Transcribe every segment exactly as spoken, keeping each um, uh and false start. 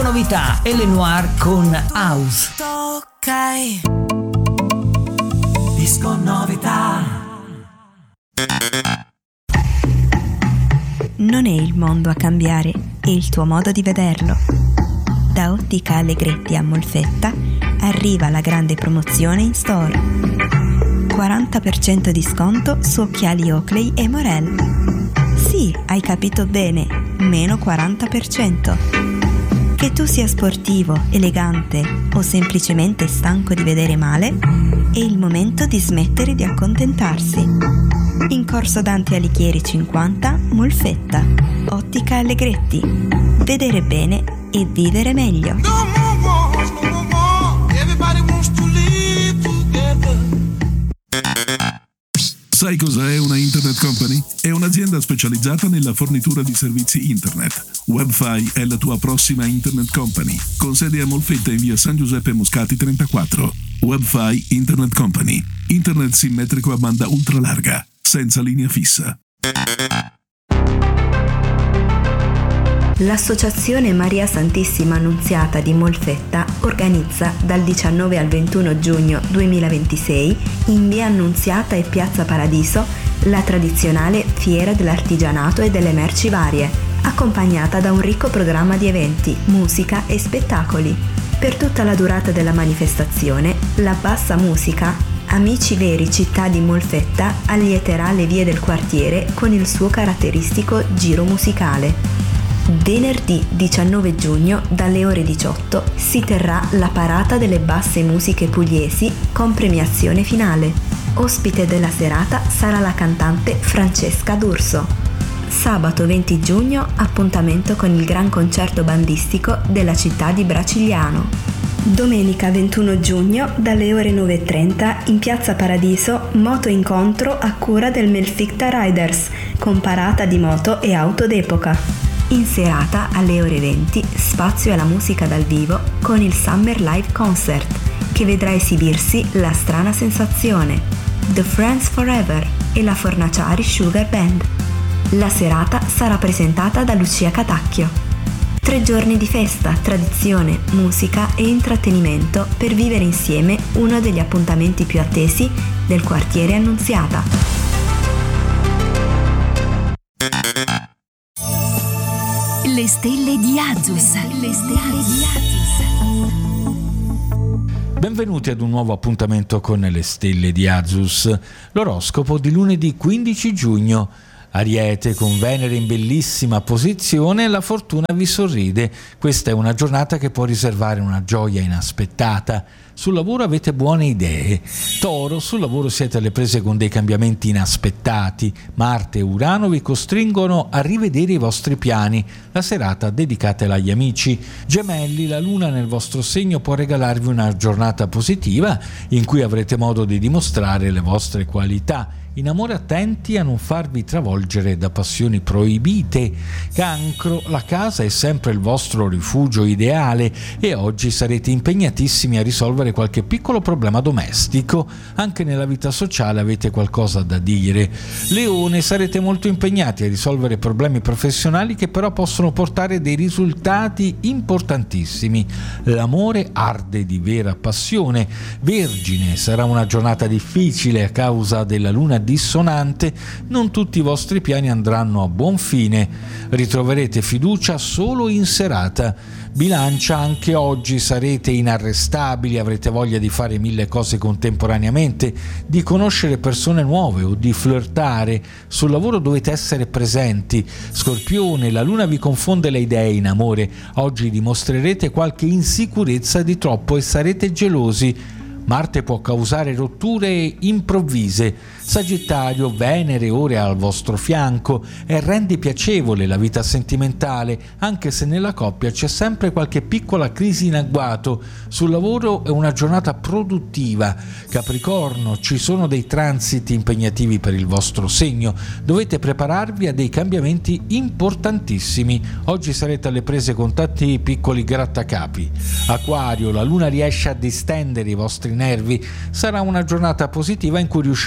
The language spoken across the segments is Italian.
novità, Ele Noir con House. Ok. Disco novità. Non è il mondo a cambiare, è il tuo modo di vederlo. Da Ottica Allegretti a Molfetta arriva la grande promozione in store. quaranta per cento di sconto su occhiali Oakley e Morel. Sì, hai capito bene, meno quaranta per cento. Che tu sia sportivo, elegante o semplicemente stanco di vedere male, è il momento di smettere di accontentarsi. In corso Dante Alighieri cinquanta, Molfetta. Ottica Allegretti. Vedere bene e vivere meglio. Sai cos'è una Internet Company? È un'azienda specializzata nella fornitura di servizi Internet. WebFi è la tua prossima Internet Company, con sede a Molfetta in via San Giuseppe Moscati trentaquattro. WebFi Internet Company. Internet simmetrico a banda ultralarga, senza linea fissa. L'Associazione Maria Santissima Annunziata di Molfetta organizza dal diciannove al ventuno giugno duemilaventisei in via Annunziata e piazza Paradiso la tradizionale Fiera dell'Artigianato e delle Merci Varie, accompagnata da un ricco programma di eventi, musica e spettacoli. Per tutta la durata della manifestazione, la Bassa Musica, Amici Veri Città di Molfetta, allieterà le vie del quartiere con il suo caratteristico giro musicale. Venerdì diciannove giugno dalle ore diciotto si terrà la parata delle basse musiche pugliesi con premiazione finale. Ospite della serata sarà la cantante Francesca D'Urso. Sabato venti giugno appuntamento con il gran concerto bandistico della città di Bracigliano. Domenica ventuno giugno dalle ore nove e trenta in piazza Paradiso moto incontro a cura del Melficta Riders con parata di moto e auto d'epoca. In serata alle ore venti spazio alla musica dal vivo con il Summer Live Concert che vedrà esibirsi La Strana Sensazione, The Friends Forever e la Fornaciari Sugar Band. La serata sarà presentata da Lucia Catacchio. Tre giorni di festa, tradizione, musica e intrattenimento per vivere insieme uno degli appuntamenti più attesi del quartiere Annunziata. Le stelle di Azus. Le stelle di Azus. Benvenuti ad un nuovo appuntamento con le stelle di Azus. L'oroscopo di lunedì quindici giugno. Ariete, con Venere in bellissima posizione, la fortuna vi sorride. Questa è una giornata che può riservare una gioia inaspettata. Sul lavoro avete buone idee. Toro, sul lavoro siete alle prese con dei cambiamenti inaspettati. Marte e Urano vi costringono a rivedere i vostri piani. La serata dedicatela agli amici. Gemelli, la luna nel vostro segno può regalarvi una giornata positiva in cui avrete modo di dimostrare le vostre qualità. In amore attenti a non farvi travolgere da passioni proibite. Cancro, la casa è sempre il vostro rifugio ideale e oggi sarete impegnatissimi a risolvere qualche piccolo problema domestico. Anche nella vita sociale avete qualcosa da dire. Leone, sarete molto impegnati a risolvere problemi professionali che però possono portare dei risultati importantissimi. L'amore arde di vera passione. Vergine, sarà una giornata difficile a causa della luna dissonante, non tutti i vostri piani andranno a buon fine, ritroverete fiducia solo in serata. Bilancia, anche oggi sarete inarrestabili, avrete voglia di fare mille cose contemporaneamente, di conoscere persone nuove o di flirtare. Sul lavoro dovete essere presenti. Scorpione, la luna vi confonde le idee in amore, oggi dimostrerete qualche insicurezza di troppo e sarete gelosi. Marte può causare rotture improvvise. Sagittario, Venere ora è al vostro fianco e rende piacevole la vita sentimentale, anche se nella coppia c'è sempre qualche piccola crisi in agguato. Sul lavoro è una giornata produttiva. Capricorno, ci sono dei transiti impegnativi per il vostro segno. Dovete prepararvi a dei cambiamenti importantissimi. Oggi sarete alle prese con tanti piccoli grattacapi. Acquario, la luna riesce a distendere i vostri nervi. Sarà una giornata positiva in cui riuscirete a risolvere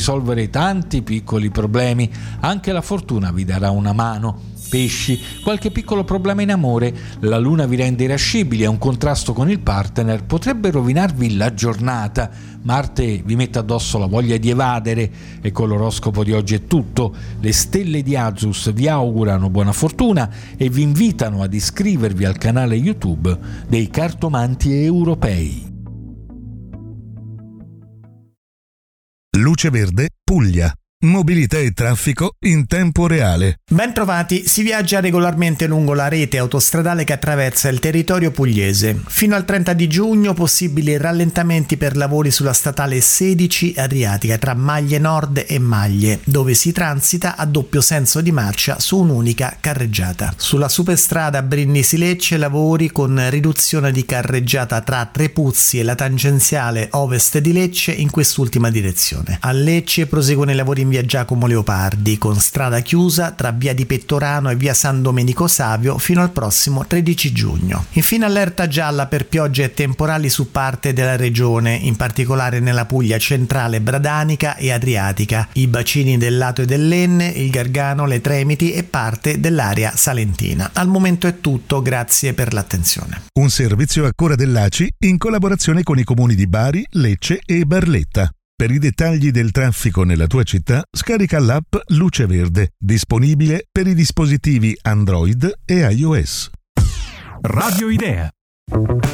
risolvere tanti piccoli problemi. Anche la fortuna vi darà una mano. Pesci, qualche piccolo problema in amore, la luna vi rende irascibili e un contrasto con il partner potrebbe rovinarvi la giornata. Marte vi mette addosso la voglia di evadere e con l'oroscopo di oggi è tutto. Le stelle di Azus vi augurano buona fortuna e vi invitano ad iscrivervi al canale YouTube dei cartomanti europei. Luce Verde, Puglia. Mobilità e traffico in tempo reale. Ben trovati, si viaggia regolarmente lungo la rete autostradale che attraversa il territorio pugliese. Fino al trenta di giugno possibili rallentamenti per lavori sulla statale sedici Adriatica tra Maglie Nord e Maglie, dove si transita a doppio senso di marcia su un'unica carreggiata. Sulla superstrada Brindisi-Lecce lavori con riduzione di carreggiata tra Trepuzzi e la tangenziale ovest di Lecce in quest'ultima direzione. A Lecce proseguono i lavori in via Giacomo Leopardi, con strada chiusa tra via di Pettorano e via San Domenico Savio fino al prossimo tredici giugno. Infine allerta gialla per piogge e temporali su parte della regione, in particolare nella Puglia centrale bradanica e adriatica, i bacini del Lato e dell'Enne, il Gargano, le Tremiti e parte dell'area salentina. Al momento è tutto, grazie per l'attenzione. Un servizio a cura dell'A C I in collaborazione con i comuni di Bari, Lecce e Barletta. Per i dettagli del traffico nella tua città, scarica l'app Luce Verde, disponibile per i dispositivi Android e iOS. Radio Idea.